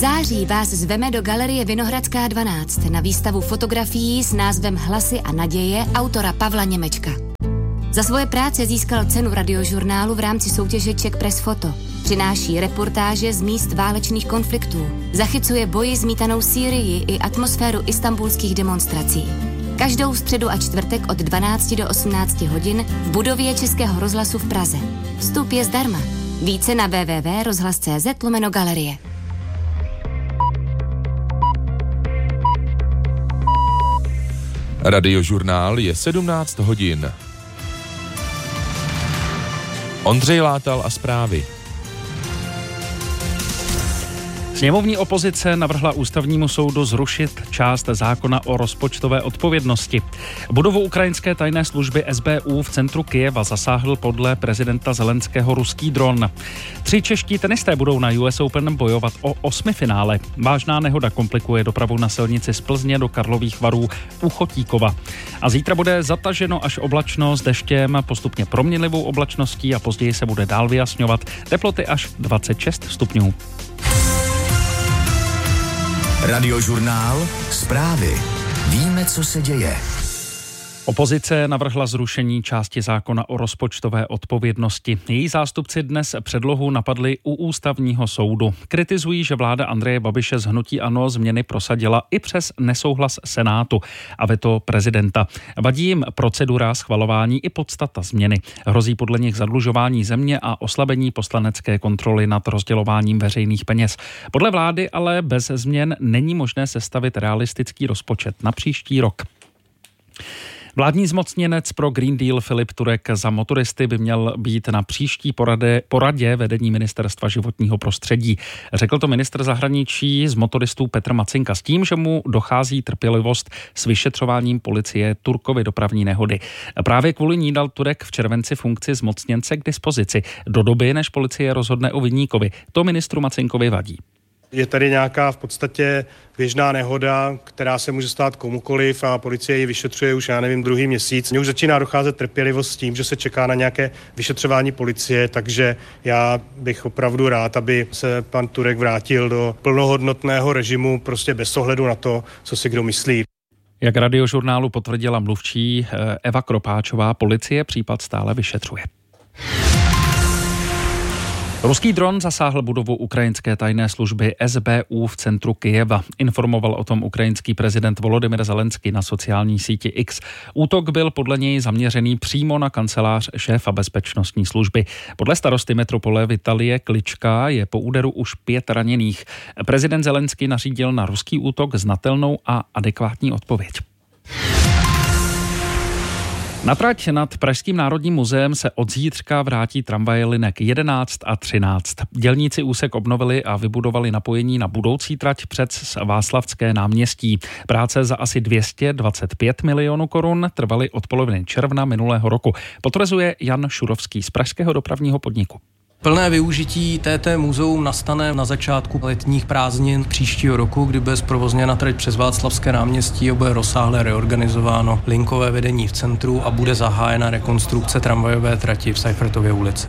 září vás zveme do Galerie Vinohradská 12 na výstavu fotografií s názvem Hlasy a naděje autora Pavla Němečka. Za svoje práce získal cenu Radiožurnálu v rámci soutěže Czech Press Photo. Přináší reportáže z míst válečných konfliktů. Zachycuje boji zmítanou Sýrii i atmosféru istanbulských demonstrací. Každou středu a čtvrtek od 12 do 18 hodin v budově Českého rozhlasu v Praze. Vstup je zdarma. Více na www.rozhlas.cz/galerie. Radiožurnál je 17 hodin. Ondřej Látal a zprávy. Sněmovní opozice navrhla ústavnímu soudu zrušit část zákona o rozpočtové odpovědnosti. Budovu ukrajinské tajné služby SBU v centru Kyjeva zasáhl podle prezidenta Zelenského ruský dron. 3 čeští tenisté budou na US Open bojovat o 8. finále. Vážná nehoda komplikuje dopravu na silnici z Plzně do Karlových Varů u Chotíkova. A zítra bude zataženo až oblačno s deštěm, postupně proměnlivou oblačností a později se bude dál vyjasňovat. Teploty až 26 stupňů. Radiožurnál, zprávy. Víme, co se děje. Opozice navrhla zrušení části zákona o rozpočtové odpovědnosti. Její zástupci dnes předlohu napadli u ústavního soudu. Kritizují, že vláda Andreje Babiše z hnutí ANO změny prosadila i přes nesouhlas Senátu a veto prezidenta. Vadí jim procedura schvalování i podstata změny. Hrozí podle nich zadlužování země a oslabení poslanecké kontroly nad rozdělováním veřejných peněz. Podle vlády ale bez změn není možné sestavit realistický rozpočet na příští rok. Vládní zmocněnec pro Green Deal Filip Turek za motoristy by měl být na příští poradě vedení Ministerstva životního prostředí. Řekl to ministr zahraničí z motoristů Petr Macinka s tím, že mu dochází trpělivost s vyšetřováním policie Turkovy dopravní nehody. Právě kvůli ní dal Turek v červenci funkci zmocněnce k dispozici do doby, než policie rozhodne o viníkovi. To ministru Macinkovi vadí. Je tady nějaká v podstatě běžná nehoda, která se může stát komukoliv a policie ji vyšetřuje už, druhý měsíc. Mně už začíná docházet trpělivost s tím, že se čeká na nějaké vyšetřování policie, takže já bych opravdu rád, aby se pan Turek vrátil do plnohodnotného režimu, prostě bez ohledu na to, co si kdo myslí. Jak Radiožurnálu potvrdila mluvčí Eva Kropáčová, policie případ stále vyšetřuje. Ruský dron zasáhl budovu ukrajinské tajné služby SBU v centru Kyjeva. Informoval o tom ukrajinský prezident Volodymyr Zelenský na sociální síti X. Útok byl podle něj zaměřený přímo na kancelář šéfa bezpečnostní služby. Podle starosty metropole Vitalie Klička je po úderu už 5 raněných. Prezident Zelenský nařídil na ruský útok znatelnou a adekvátní odpověď. Na trať nad Pražským národním muzeem se od zítřka vrátí tramvaje linek 11 a 13. Dělníci úsek obnovili a vybudovali napojení na budoucí trať přes Václavské náměstí. Práce za asi 225 milionů korun trvaly od poloviny června minulého roku. Potvrzuje Jan Šurovský z Pražského dopravního podniku. Plné využití TT muzeum nastane na začátku letních prázdnin příštího roku, kdy bude zprovozněna trať přes Václavské náměstí a bude rozsáhle reorganizováno linkové vedení v centru a bude zahájena rekonstrukce tramvajové trati v Seifertově ulici.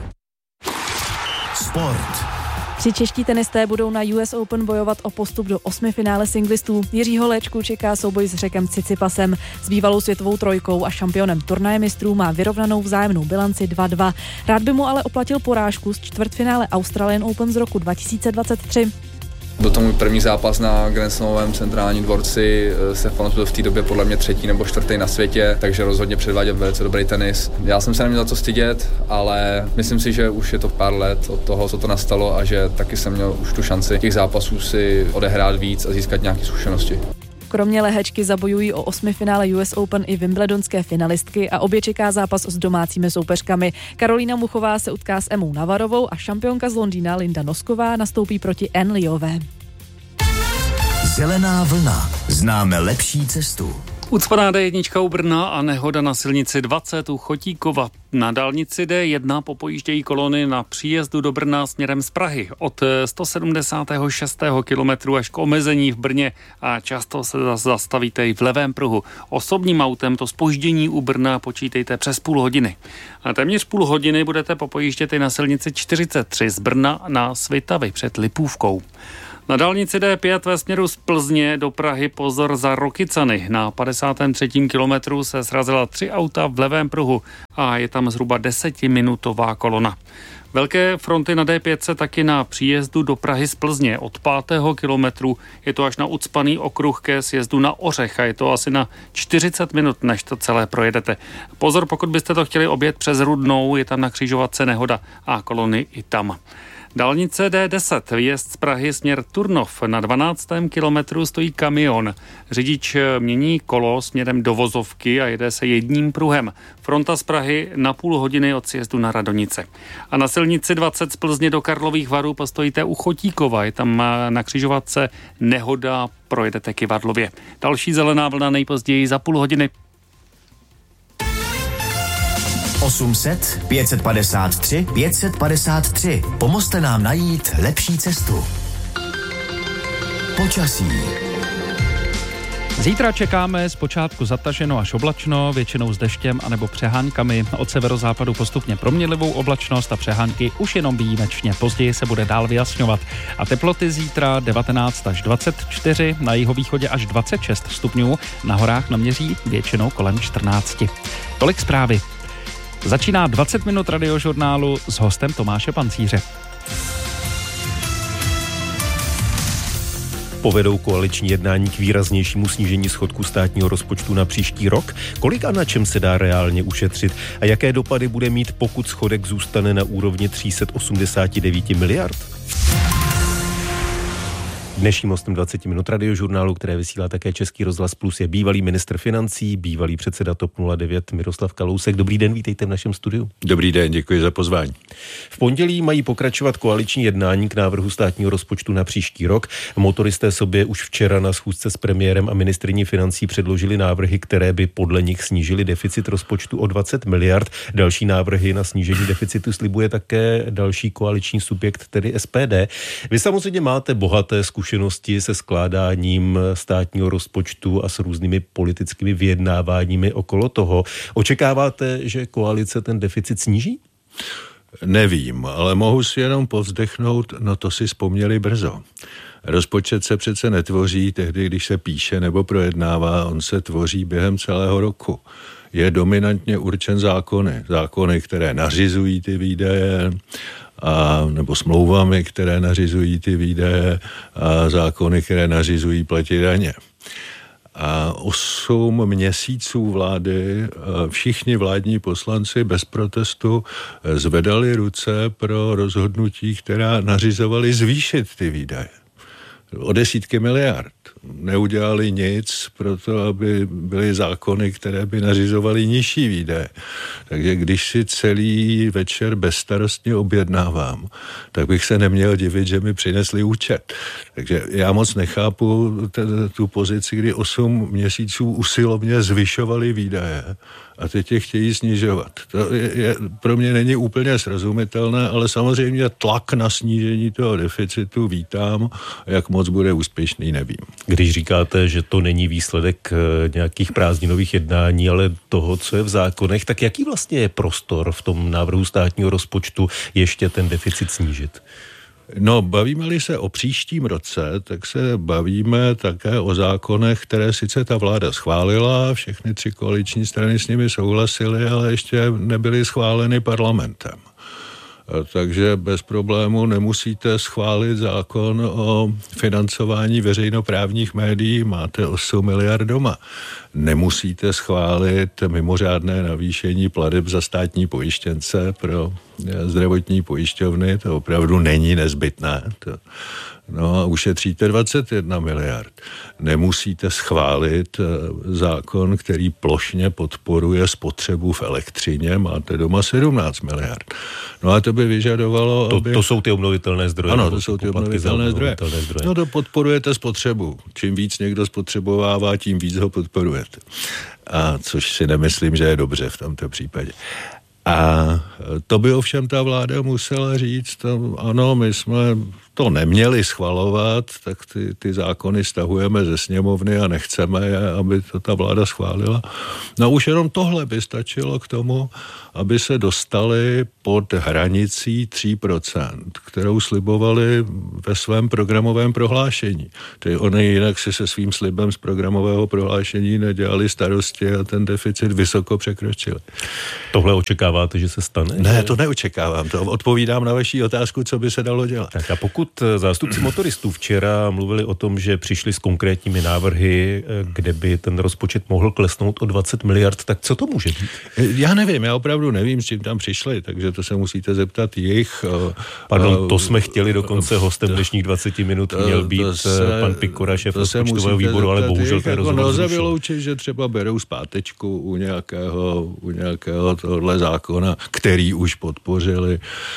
Sport. 3 čeští tenisté budou na US Open bojovat o postup do 8. finále singlistů. Jiřího Léčku čeká souboj s Řekem Cicipasem. S bývalou světovou trojkou a šampionem turnaje mistrů má vyrovnanou vzájemnou bilanci 2-2. Rád by mu ale oplatil porážku z čtvrtfinále Australian Open z roku 2023. Byl to můj první zápas na Grand Slamovém centrálním dvorci. Stefanos byl v té době podle mě 3. nebo 4. na světě, takže rozhodně předváděl velice dobrý tenis. Já jsem se neměl za co stydět, ale myslím si, že už je to pár let od toho, co to nastalo a že taky jsem měl už tu šanci těch zápasů si odehrát víc a získat nějaké zkušenosti. Kromě lehečky zabojují o 8. finále US Open i wimbledonské finalistky a obě čeká zápas s domácími soupeřkami. Karolína Muchová se utká s Emou Navarovou a šampionka z Londýna Linda Nosková nastoupí proti Anne Liové. Zelená vlna. Známe lepší cestu. Ucpaná D1 u Brna a nehoda na silnici 20 u Chotíkova. Na dálnici D1 popojíždějí kolony na příjezdu do Brna směrem z Prahy od 176. kilometru až k omezení v Brně a často se zastavíte i v levém pruhu. Osobním autem to zpoždění u Brna počítejte přes půl hodiny. A téměř půl hodiny budete popojíždět i na silnici 43 z Brna na Svitavy před Lipůvkou. Na dálnici D5 ve směru z Plzně do Prahy pozor za Rokycany. Na 53. kilometru se srazila 3 auta v levém pruhu a je tam zhruba 10minutová kolona. Velké fronty na D5 taky na příjezdu do Prahy z Plzně. Od 5. kilometru je to až na ucpaný okruh ke sjezdu na Ořech a je to asi na 40 minut, než to celé projedete. Pozor, pokud byste to chtěli objet přes Rudnou, je tam na křižovatce nehoda a kolony i tam. Dálnice D10, výjezd z Prahy směr Turnov. Na 12. kilometru stojí kamion. Řidič mění kolo směrem do vozovky a jede se jedním pruhem. Fronta z Prahy na půl hodiny od sjezdu na Radonice. A na silnici 20 z Plzně do Karlových Varů postojíte u Chotíkova. Je tam na křižovatce nehoda, projedete Kyvadlově. Další zelená vlna nejpozději za půl hodiny. 800 553 553. Pomozte nám najít lepší cestu. Počasí. Zítra čekáme zpočátku zataženo až oblačno, většinou s deštěm anebo přehánkami. Od severozápadu postupně proměnlivou oblačnost a přehánky už jenom výjimečně. Později se bude dál vyjasňovat. A teploty zítra 19 až 24, na jihovýchodě až 26 stupňů, na horách naměří většinou kolem 14. Tolik zprávy. Začíná 20 minut radiožurnálu s hostem Tomáše Pancíře. Povedou koaliční jednání k výraznějšímu snížení schodku státního rozpočtu na příští rok? Kolik a na čem se dá reálně ušetřit? A jaké dopady bude mít, pokud schodek zůstane na úrovni 389 miliard? Dnešním hostem 20 minut radiožurnálu, které vysílá také Český rozhlas Plus, je bývalý ministr financí, bývalý předseda TOP 09 Miroslav Kalousek. Dobrý den, vítejte v našem studiu. Dobrý den, děkuji za pozvání. V pondělí mají pokračovat koaliční jednání k návrhu státního rozpočtu na příští rok. Motoristé sobě už včera na schůzce s premiérem a ministryní financí předložili návrhy, které by podle nich snížily deficit rozpočtu o 20 miliard. Další návrhy na snížení deficitu slibuje také další koaliční subjekt, tedy SPD. Vy samozřejmě máte bohaté zkušenosti se skládáním státního rozpočtu a s různými politickými vyjednáváními okolo toho. Očekáváte, že koalice ten deficit sníží? Nevím, ale mohu si jenom povzdechnout, no to si vzpomněli brzo. Rozpočet se přece netvoří tehdy, když se píše nebo projednává, on se tvoří během celého roku. Je dominantně určen zákony, které nařizují ty výdaje, nebo smlouvami, které nařizují ty výdaje, a zákony, které nařizují platit daně. A 8 měsíců vlády všichni vládní poslanci bez protestu zvedali ruce pro rozhodnutí, která nařizovali zvýšit ty výdaje o desítky miliard. Neudělali nic pro to, aby byly zákony, které by nařizovaly nižší výdaje. Takže když si celý večer bezstarostně objednávám, tak bych se neměl divit, že mi přinesli účet. Takže já moc nechápu tu pozici, kdy 8 měsíců usilovně zvyšovali výdaje a teď je chtějí snižovat. To pro mě není úplně srozumitelné, ale samozřejmě tlak na snížení toho deficitu vítám, jak moc bude úspěšný, nevím. Když říkáte, že to není výsledek nějakých prázdninových jednání, ale toho, co je v zákonech, tak jaký vlastně je prostor v tom návrhu státního rozpočtu ještě ten deficit snížit? No, bavíme-li se o příštím roce, tak se bavíme také o zákonech, které sice ta vláda schválila, všechny 3 koaliční strany s nimi souhlasily, ale ještě nebyly schváleny parlamentem. Takže bez problému nemusíte schválit zákon o financování veřejnoprávních médií, máte 8 miliard doma. Nemusíte schválit mimořádné navýšení plateb za státní pojištěnce pro zdravotní pojišťovny, to opravdu není nezbytné. No a ušetříte 21 miliard. Nemusíte schválit zákon, který plošně podporuje spotřebu v elektřině, máte doma 17 miliard. No a to by vyžadovalo, To jsou ty obnovitelné zdroje. Ano, to jsou ty obnovitelné zdroje. No to podporujete spotřebu. Čím víc někdo spotřebovává, tím víc ho podporujete. A což si nemyslím, že je dobře v tomto případě. A to by ovšem ta vláda musela říct, ano, my jsme to neměli schvalovat, tak ty zákony stahujeme ze sněmovny a nechceme je, aby to ta vláda schválila. No už jenom tohle by stačilo k tomu, aby se dostali pod hranicí 3%, kterou slibovali ve svém programovém prohlášení. Oni jinak si se svým slibem z programového prohlášení nedělali starosti a ten deficit vysoko překročili. Tohle očekáváte, že se stane? Ne, to neočekávám. To odpovídám na vaši otázku, co by se dalo dělat. Tak a pokud zástupci motoristů včera mluvili o tom, že přišli s konkrétními návrhy, kde by ten rozpočet mohl klesnout o 20 miliard, tak co to může být? Já nevím, já opravdu nevím, s čím tam přišli, takže to se musíte zeptat jich. Pardon, to jsme chtěli dokonce hostem dnešních 20 minut měl být pan Pikora, šéf rozpočtového výboru, ale bohužel ten rozhovor nelze vyloučit, že třeba berou zpátečku u nějakého tohle zákona, který už podpořili.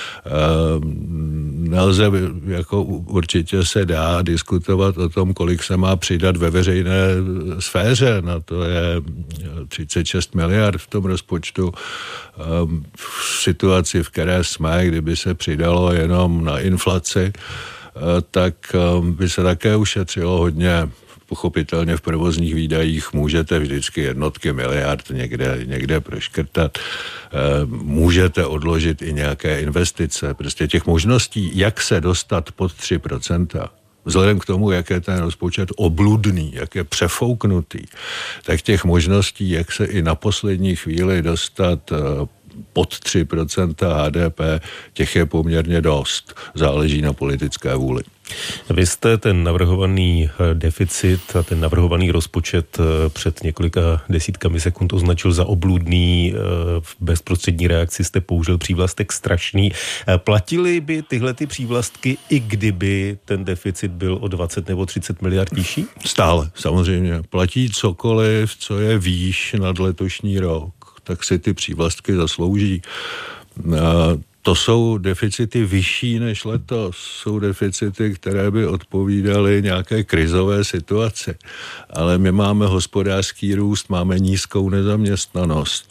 Nelze, jako určitě se dá diskutovat o tom, kolik se má přidat ve veřejné sféře. Na to je 36 miliard v tom rozpočtu. V situaci, v které jsme, kdyby se přidalo jenom na inflaci, tak by se také ušetřilo hodně. Pochopitelně v provozních výdajích můžete vždycky jednotky miliard někde proškrtat. Můžete odložit i nějaké investice. Prostě těch možností, jak se dostat pod 3%, vzhledem k tomu, jak je ten rozpočet obludný, jak je přefouknutý, tak těch možností, jak se i na poslední chvíli dostat pod 3% HDP, těch je poměrně dost. Záleží na politické vůli. Vy jste ten navrhovaný deficit a ten navrhovaný rozpočet před několika desítkami sekund označil za obludný. V bezprostřední reakci jste použil přívlastek strašný. Platily by tyhle ty přívlastky, i kdyby ten deficit byl o 20 nebo 30 miliard nižší? Stále, samozřejmě. Platí cokoliv, co je výš nad letošní rok, tak si ty přívlastky zaslouží. To jsou deficity vyšší než letos. Jsou deficity, které by odpovídaly nějaké krizové situaci. Ale my máme hospodářský růst, máme nízkou nezaměstnanost.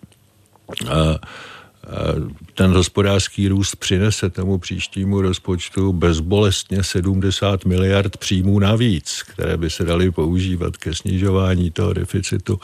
Ten hospodářský růst přinese tomu příštímu rozpočtu bezbolestně 70 miliard příjmů navíc, které by se daly používat ke snižování toho deficitu.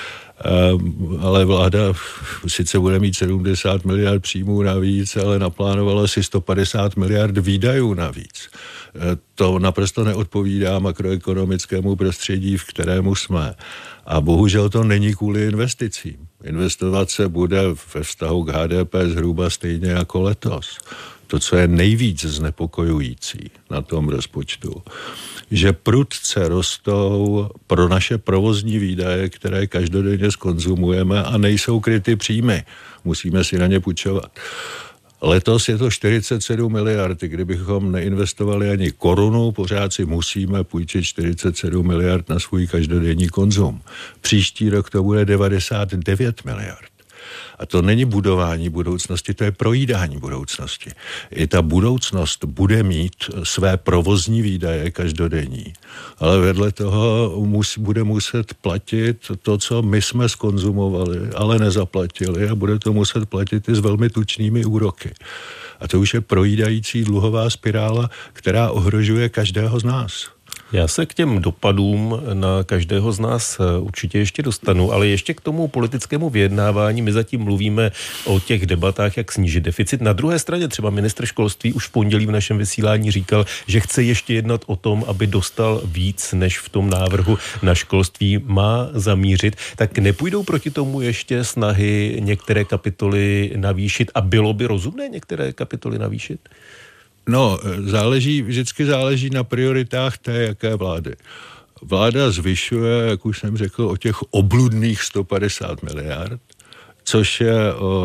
Ale vláda sice bude mít 70 miliard příjmů navíc, ale naplánovala si 150 miliard výdajů navíc. To naprosto neodpovídá makroekonomickému prostředí, v kterému jsme. A bohužel to není kvůli investicím. Investovat se bude ve vztahu k HDP zhruba stejně jako letos. To, co je nejvíc znepokojující na tom rozpočtu, že prudce rostou pro naše provozní výdaje, které každodenně zkonzumujeme a nejsou kryty příjmy. Musíme si na ně půjčovat. Letos je to 47 miliard. Kdybychom neinvestovali ani korunu, pořád si musíme půjčit 47 miliard na svůj každodenní konzum. Příští rok to bude 99 miliard. A to není budování budoucnosti, to je projídání budoucnosti. I ta budoucnost bude mít své provozní výdaje každodenní, ale vedle toho bude muset platit to, co my jsme zkonzumovali, ale nezaplatili, a bude to muset platit i s velmi tučnými úroky. A to už je projídající dluhová spirála, která ohrožuje každého z nás. Já se k těm dopadům na každého z nás určitě ještě dostanu, ale ještě k tomu politickému vyjednávání. My zatím mluvíme o těch debatách, jak snížit deficit. Na druhé straně třeba ministr školství už v pondělí v našem vysílání říkal, že chce ještě jednat o tom, aby dostal víc, než v tom návrhu na školství má zamířit. Tak nepůjdou proti tomu ještě snahy některé kapitoly navýšit a bylo by rozumné některé kapitoly navýšit? No, vždycky záleží na prioritách té jaké vlády. Vláda zvyšuje, jak už jsem řekl, o těch obludných 150 miliard, což je o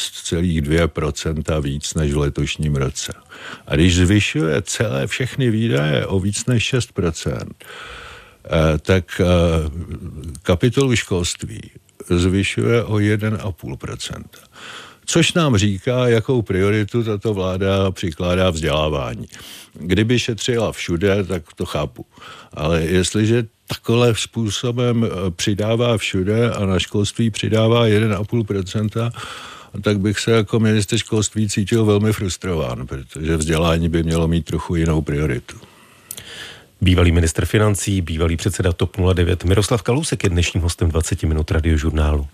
6,2% víc než v letošním roce. A když zvyšuje všechny výdaje o víc než 6%, tak kapitolu školství zvyšuje o 1,5%. Což nám říká, jakou prioritu tato vláda přikládá vzdělávání. Kdyby šetřila všude, tak to chápu. Ale jestliže takhle způsobem přidává všude a na školství přidává 1,5%, tak bych se jako ministr školství cítil velmi frustrován, protože vzdělání by mělo mít trochu jinou prioritu. Bývalý ministr financí, bývalý předseda TOP 09 Miroslav Kalousek je dnešním hostem 20 minut Radiožurnálu.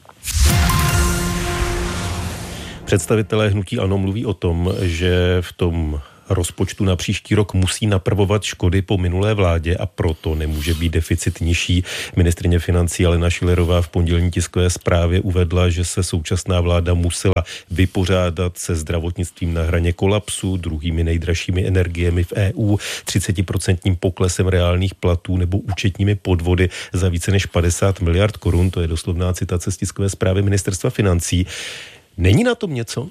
Představitelé hnutí ANO mluví o tom, že v tom rozpočtu na příští rok musí napravovat škody po minulé vládě a proto nemůže být deficit nižší. Ministryně financí Alena Schillerová v pondělní tiskové zprávě uvedla, že se současná vláda musela vypořádat se zdravotnictvím na hraně kolapsu, druhými nejdražšími energiemi v EU, 30% poklesem reálných platů nebo účetními podvody za více než 50 miliard korun. To je doslovná citace z tiskové zprávy ministerstva financí. Není na tom něco?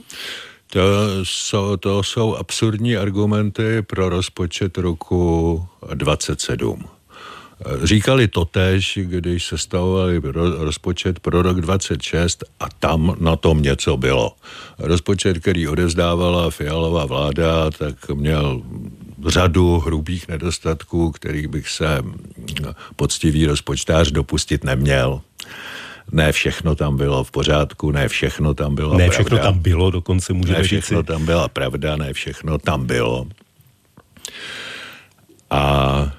To jsou absurdní argumenty pro rozpočet roku 27. Říkali totéž, když sestavovali rozpočet pro rok 26 a tam na tom něco bylo. Rozpočet, který odevzdávala Fialová vláda, tak měl řadu hrubých nedostatků, kterých bych se poctivý rozpočtář dopustit neměl. Ne všechno tam bylo v pořádku, ne všechno tam bylo pravda. Ne všechno tam bylo, dokonce můžeme říct. Ne všechno tam byla pravda, ne všechno tam bylo. A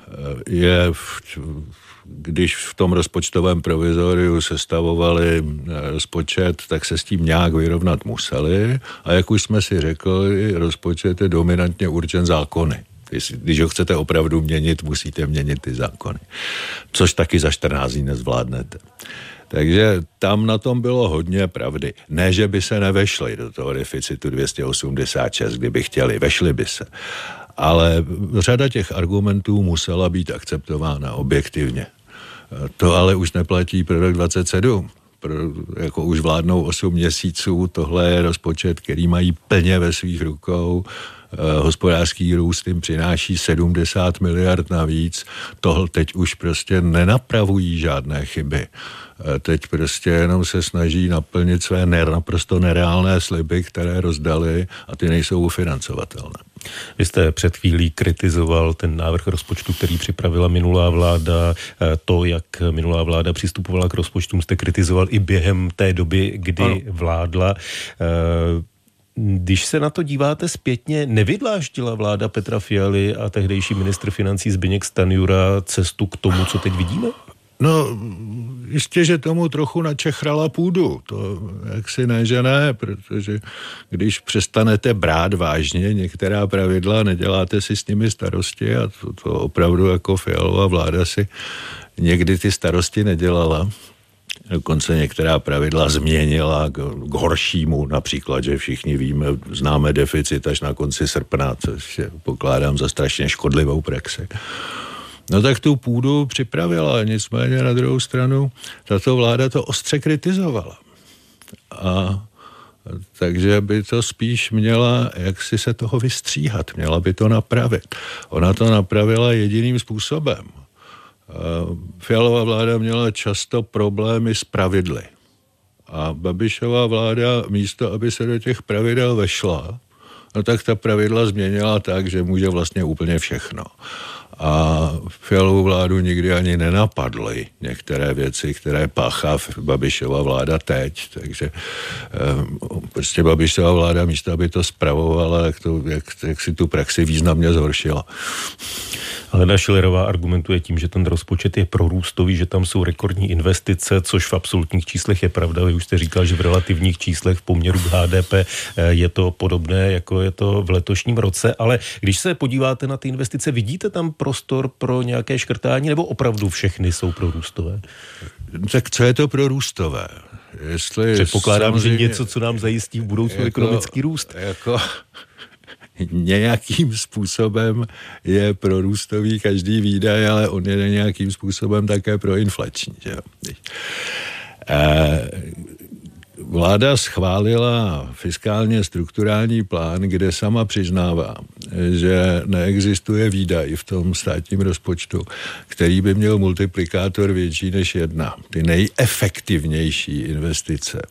když v tom rozpočtovém provizoriu sestavovali rozpočet, tak se s tím nějak vyrovnat museli. A jak už jsme si řekli, rozpočet je dominantně určen zákony. Když ho chcete opravdu měnit, musíte měnit ty zákony. Což taky za 14 dní nezvládnete. Takže tam na tom bylo hodně pravdy. Ne, že by se nevešli do toho deficitu 286, kdyby chtěli, vešli by se. Ale řada těch argumentů musela být akceptována objektivně. To ale už neplatí pro rok 27. Jako už vládnou 8 měsíců, tohle je rozpočet, který mají plně ve svých rukou. Hospodářský růst jim přináší 70 miliard navíc. Tohle teď už prostě nenapravují žádné chyby. Teď prostě jenom se snaží naplnit své naprosto nereálné sliby, které rozdali a ty nejsou ufinancovatelné. Vy jste před chvílí kritizoval ten návrh rozpočtu, který připravila minulá vláda. To, jak minulá vláda přistupovala k rozpočtům, jste kritizoval i během té doby, kdy vládla. Když se na to díváte zpětně, nevydláždila vláda Petra Fialy a tehdejší ministr financí Zbyněk Stanjura cestu k tomu, co teď vidíme? No, jistě, že tomu trochu načechrala půdu. To jaksi ne, že ne, protože když přestanete brát vážně některá pravidla, neděláte si s nimi starosti a to opravdu jako Fialová vláda si někdy ty starosti nedělala. Dokonce některá pravidla změnila k horšímu, například, že všichni víme, známe deficit až na konci srpna, což pokládám za strašně škodlivou praxi. No tak tu půdu připravila, nicméně na druhou stranu tato vláda to ostře kritizovala. A takže by to spíš měla, jak si se toho vystříhat, měla by to napravit. Ona to napravila jediným způsobem. Fialová vláda měla často problémy s pravidly. A Babišova vláda místo, aby se do těch pravidel vešla, no tak ta pravidla změnila tak, že může vlastně úplně všechno. A Fialovou vládu nikdy ani nenapadly některé věci, které páchá Babišova vláda teď. Takže prostě Babišova vláda místo, aby to spravovala, jak si tu praxi významně zhoršila. Alena Schillerová argumentuje tím, že ten rozpočet je prorůstový, že tam jsou rekordní investice, což v absolutních číslech je pravda. Vy už jste říkal, že v relativních číslech v poměru k HDP je to podobné, jako je to v letošním roce, ale když se podíváte na ty investice, vidíte tam prostor pro nějaké škrtání, nebo opravdu všechny jsou prorůstové? Tak co je to prorůstové? Předpokládám, že něco, co nám zajistí v budoucnu ekonomický růst. Nějakým způsobem je prorůstový každý výdaj, ale on je nějakým způsobem také proinflační. Že? Vláda schválila fiskálně strukturální plán, kde sama přiznává, že neexistuje výdaj v tom státním rozpočtu, který by měl multiplikátor větší než 1. Ty nejefektivnější investice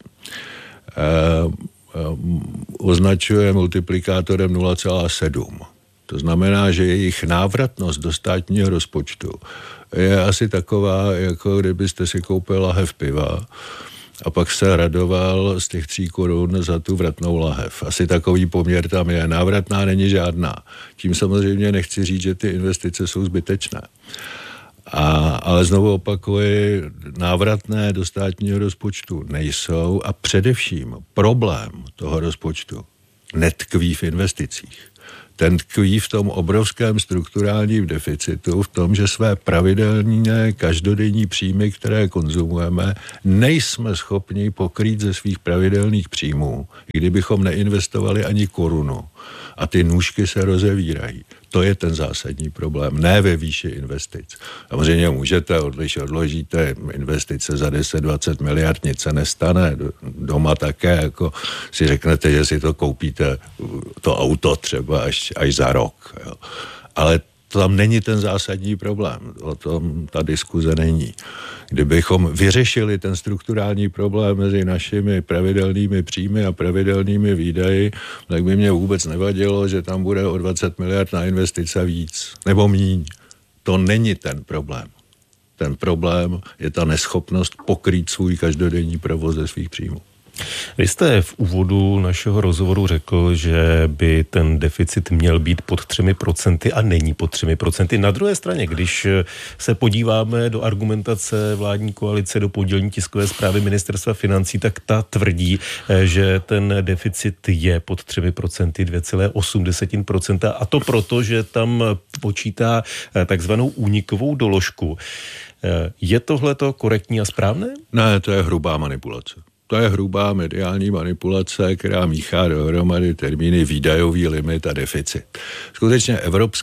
označuje multiplikátorem 0,7. To znamená, že jejich návratnost do státního rozpočtu je asi taková, jako kdybyste si koupil lahev piva a pak se radoval z těch 3 korun za tu vratnou lahev. Asi takový poměr tam je. Návratná není žádná. Tím samozřejmě nechci říct, že ty investice jsou zbytečné. Ale znovu opakuji, návratné do státního rozpočtu nejsou a především problém toho rozpočtu netkví v investicích. Ten tkví v tom obrovském strukturálním deficitu, v tom, že své pravidelné každodenní příjmy, které konzumujeme, nejsme schopni pokrýt ze svých pravidelných příjmů, i kdybychom neinvestovali ani korunu. A ty nůžky se rozevírají. To je ten zásadní problém, ne ve výši investic. Samozřejmě můžete, když odložíte investice za 10-20 miliard, nic se nestane. Doma také, jako si řeknete, že si to koupíte, to auto třeba až za rok. Jo. Ale tam není ten zásadní problém. O tom ta diskuze není. Kdybychom vyřešili ten strukturální problém mezi našimi pravidelnými příjmy a pravidelnými výdaji, tak by mě vůbec nevadilo, že tam bude o 20 miliard na investice víc nebo míň. To není ten problém. Ten problém je ta neschopnost pokrýt svůj každodenní provoz ze svých příjmů. Vy jste v úvodu našeho rozhovoru řekl, že by ten deficit měl být pod 3% a není pod 3%. Na druhé straně, když se podíváme do argumentace vládní koalice, do pondělní tiskové zprávy Ministerstva financí, tak ta tvrdí, že ten deficit je pod 3%, 2,8%. A to proto, že tam počítá takzvanou únikovou doložku. Je tohleto korektní a správné? Ne, to je hrubá manipulace. To je hrubá mediální manipulace, která míchá dohromady termíny výdajový limit a deficit. Skutečně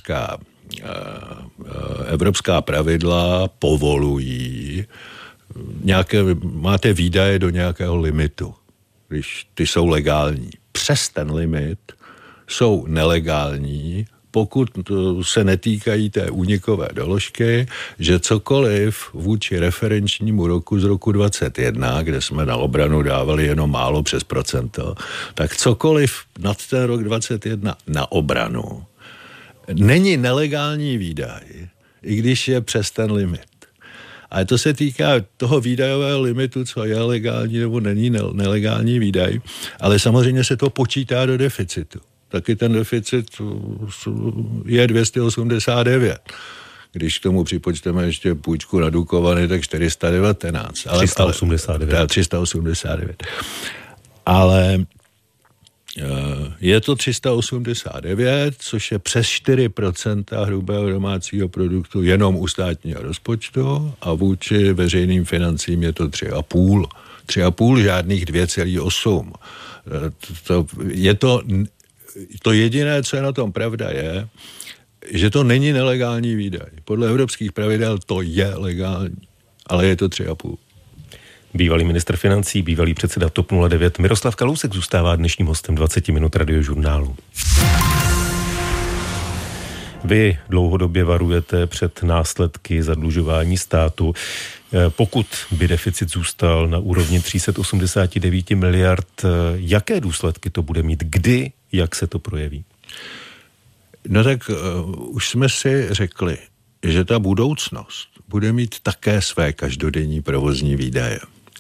evropská pravidla povolují máte výdaje do nějakého limitu, když ty jsou legální. Přes ten limit jsou nelegální, pokud se netýkají té únikové doložky, že cokoliv vůči referenčnímu roku z roku 2021, kde jsme na obranu dávali jenom málo přes procento, tak cokoliv nad ten rok 2021 na obranu není nelegální výdaj, i když je přes ten limit. Ale to se týká toho výdajového limitu, co je legální nebo není nelegální výdaj, ale samozřejmě se to počítá do deficitu. Taky ten deficit je 289. Když k tomu připočteme ještě půjčku na Dukovany, tak 419. 389. Ale je to 389, což je přes 4% hrubého domácího produktu jenom u státního rozpočtu a vůči veřejným financím je to 3,5. 3,5, žádných 2,8. To jediné, co je na tom pravda, je, že to není nelegální výdaj. Podle evropských pravidel to je legální, ale je to 3,5. Bývalý ministr financí, bývalý předseda TOP 09 Miroslav Kalousek zůstává dnešním hostem 20 minut Radiožurnálu. Vy dlouhodobě varujete před následky zadlužování státu. Pokud by deficit zůstal na úrovni 389 miliard, jaké důsledky to bude mít? Kdy, jak se to projeví? No tak už jsme si řekli, že ta budoucnost bude mít také své každodenní provozní výdaje.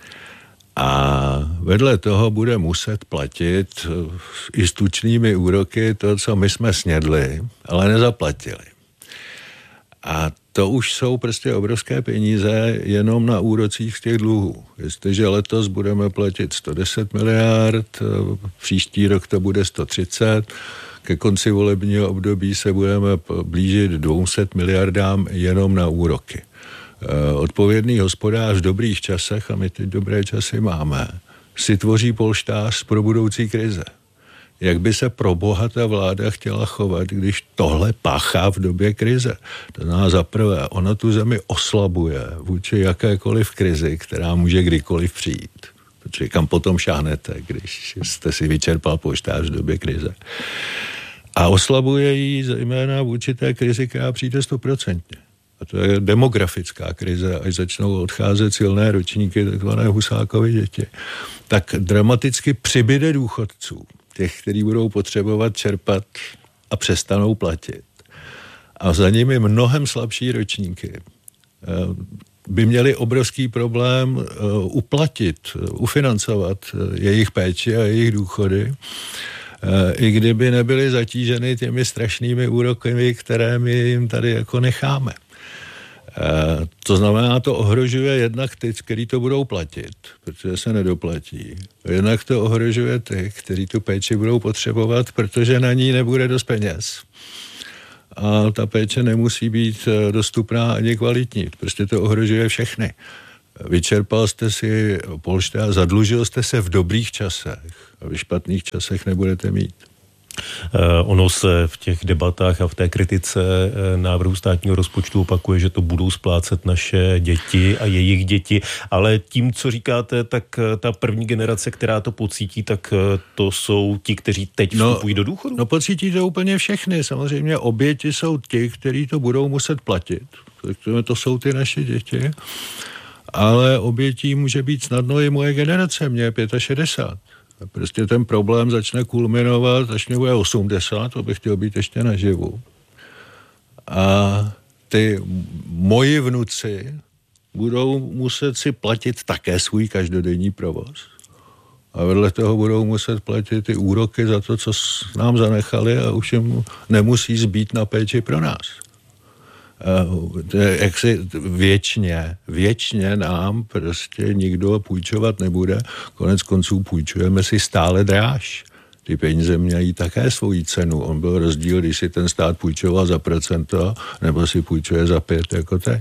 A vedle toho bude muset platit i s tučnými úroky to, co my jsme snědli, ale nezaplatili. A to už jsou prostě obrovské peníze jenom na úrocích z těch dluhů. Jestliže letos budeme platit 110 miliard, příští rok to bude 130, ke konci volebního období se budeme blížit 200 miliardám jenom na úroky. Odpovědný hospodář v dobrých časech, a my ty dobré časy máme, si tvoří polštář pro budoucí krize. Jak by se pro boha ta vláda chtěla chovat, když tohle páchá v době krize? To znamená zaprvé, ona tu zemi oslabuje vůči jakékoliv krizi, která může kdykoliv přijít. Protože kam potom šáhnete, když jste si vyčerpal polštář v době krize. A oslabuje ji zejména vůči té krizi, která přijde 100%. A to je demografická krize, až začnou odcházet silné ročníky, takzvané Husákovy děti. Tak dramaticky přibyde důchodců, těch, kteří budou potřebovat čerpat a přestanou platit. A za nimi mnohem slabší ročníky, by měli obrovský problém ufinancovat jejich péči a jejich důchody, i kdyby nebyly zatíženy těmi strašnými úroky, které my jim tady jako necháme. To znamená, to ohrožuje jednak ty, kteří to budou platit, protože se nedoplatí. Jednak to ohrožuje ty, kteří tu péči budou potřebovat, protože na ní nebude dost peněz. A ta péče nemusí být dostupná ani kvalitní. Prostě to ohrožuje všechny. Vyčerpal jste si polštář, zadlužil jste se v dobrých časech a v špatných časech nebudete mít. Ono se v těch debatách a v té kritice návrhu státního rozpočtu opakuje, že to budou splácet naše děti a jejich děti, ale tím, co říkáte, tak ta první generace, která to pocítí, tak to jsou ti, kteří teď vstupují do důchodu? No pocítí to úplně všechny. Samozřejmě oběti jsou ti, kteří to budou muset platit. To jsou ty naše děti. Ale obětí může být snadno i moje generace, mě je 65. Prostě ten problém začne kulminovat, až mě bude 80, to bych chtěl být ještě naživu. A ty moji vnuci budou muset si platit také svůj každodenní provoz. A vedle toho budou muset platit ty úroky za to, co nám zanechali a už jim nemusí zbýt na péči pro nás. Jak si věčně nám prostě nikdo půjčovat nebude. Konec konců půjčujeme si stále dráž. Ty peníze mějí také svoji cenu. On byl rozdíl, když si ten stát půjčoval za procento, nebo si půjčuje za 5 jako teď.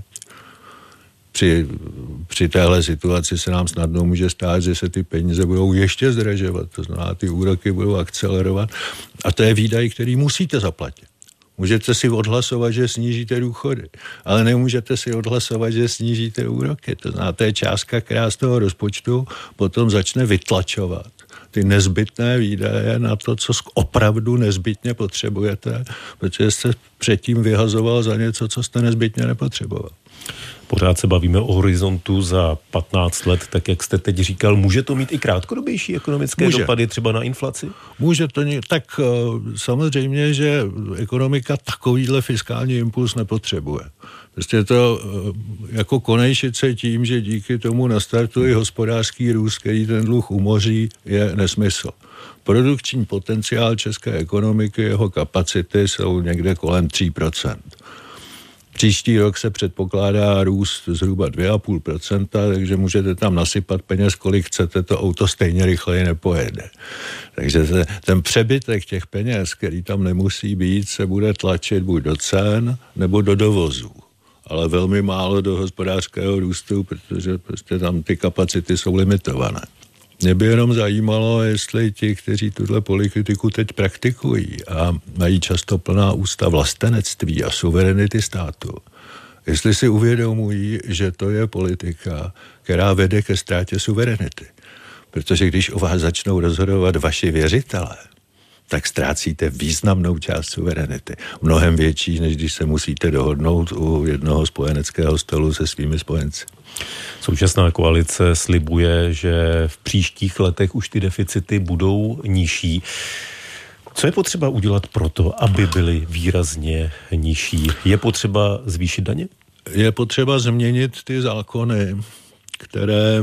Při téhle situaci se nám snadno může stát, že se ty peníze budou ještě zdražovat. To znamená, ty úroky budou akcelerovat. A to je výdaj, který musíte zaplatit. Můžete si odhlasovat, že snížíte důchody, ale nemůžete si odhlasovat, že snížíte úroky. To znamená, to je částka, která z toho rozpočtu potom začne vytlačovat ty nezbytné výdaje na to, co opravdu nezbytně potřebujete, protože jste předtím vyhazoval za něco, co jste nezbytně nepotřeboval. Pořád se bavíme o horizontu za 15 let, tak jak jste teď říkal, může to mít i krátkodobější ekonomické dopady třeba na inflaci? Může to, tak samozřejmě, že ekonomika takovýhle fiskální impuls nepotřebuje. Prostě to jako konejšice tím, že díky tomu nastartuje hospodářský růst, který ten dluh umoří, je nesmysl. Produkční potenciál české ekonomiky, jeho kapacity jsou někde kolem 3%. Příští rok se předpokládá růst zhruba 2,5%, takže můžete tam nasypat peněz, kolik chcete, to auto stejně rychleji nepojede. Takže ten přebytek těch peněz, který tam nemusí být, se bude tlačit buď do cen, nebo do dovozů. Ale velmi málo do hospodářského růstu, protože prostě tam ty kapacity jsou limitované. Mě by jenom zajímalo, jestli ti, kteří tuhle politiku teď praktikují a mají často plná ústa vlastenectví a suverenity státu, jestli si uvědomují, že to je politika, která vede ke ztrátě suverenity. Protože když o vás začnou rozhodovat vaši věřitelé, tak ztrácíte významnou část suverenity. Mnohem větší, než když se musíte dohodnout u jednoho spojeneckého stolu se svými spojenci. Současná koalice slibuje, že v příštích letech už ty deficity budou nižší. Co je potřeba udělat proto, aby byly výrazně nižší? Je potřeba zvýšit daně? Je potřeba změnit ty zákony, které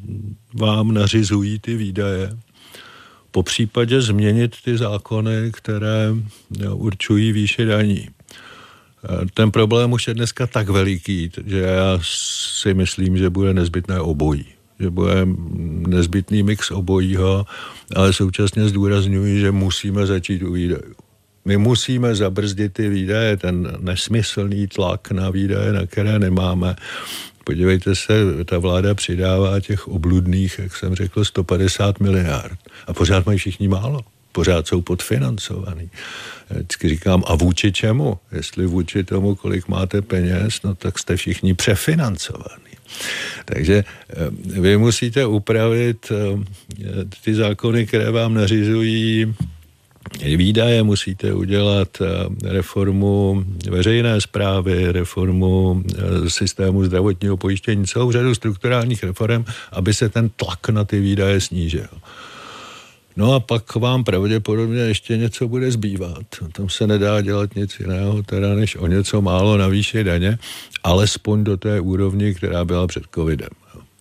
vám nařizují ty výdaje. Po případě změnit ty zákony, které určují výši daní. Ten problém už je dneska tak veliký, že já si myslím, že bude nezbytné obojí. Že bude nezbytný mix obojího, ale současně zdůrazňuji, že musíme začít u výdajů. My musíme zabrzdit ty výdaje, ten nesmyslný tlak na výdaje, na které nemáme. Podívejte se, ta vláda přidává těch obludných, jak jsem řekl, 150 miliard. A pořád mají všichni málo. Pořád jsou podfinancovaný. Vždycky říkám, a vůči čemu? Jestli vůči tomu, kolik máte peněz, no tak jste všichni přefinancovaní. Takže vy musíte upravit ty zákony, které vám nařizují výdaje, musíte udělat reformu veřejné správy, reformu systému zdravotního pojištění, celou řadu strukturálních reform, aby se ten tlak na ty výdaje snížil. No a pak vám pravděpodobně ještě něco bude zbývat. Tam se nedá dělat nic jiného, teda než o něco málo navýšit daně, alespoň do té úrovni, která byla před covidem.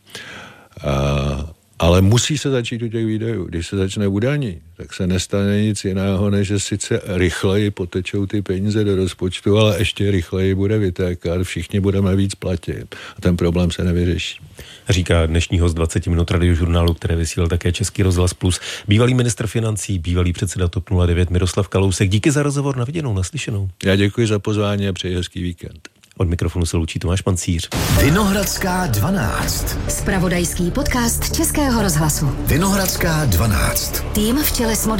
Ale musí se začít u těch výdajů. Když se začne u daní, tak se nestane nic jiného, než že sice rychleji potečou ty peníze do rozpočtu, ale ještě rychleji bude vytékat, všichni budeme víc platit a ten problém se nevyřeší. Říká dnešní host 20 minut Radiožurnálu, které vysílal také Český rozhlas Plus, bývalý ministr financí, bývalý předseda TOP 09 Miroslav Kalousek. Díky za rozhovor, na viděnou, naslyšenou. Já děkuji za pozvání a přeji hezký víkend. Od mikrofonu se loučí Tomáš Pancíř. Vinohradská 12. Zpravodajský podcast Českého rozhlasu. Vinohradská 12. Tým v čele s